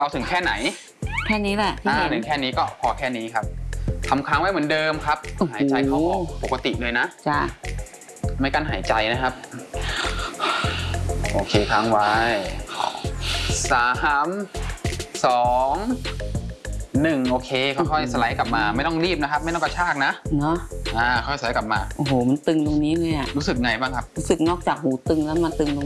เอาถึงแค่ไหนแค่นี้แหละที่เห็นถึงแค่นี้ก็พอแค่นี้ครับทำค้างไว้เหมือนเดิมครับหายใจเข้าออกปกติเลยนะจ้ะไม่กั้นหายใจนะครับโอเคค้างไว้3 2 1โอเคค่อยๆสไลด์กลับมาไม่ต้องรีบนะครับไม่ต้องกระชากนะเนาะค่อยสไลด์กลับมาโอ้โหมันตึงตรงนี้เลยอะรู้สึกไงบ้างครับรู้สึกนอกจากหูตึงแล้วมาตึงตรง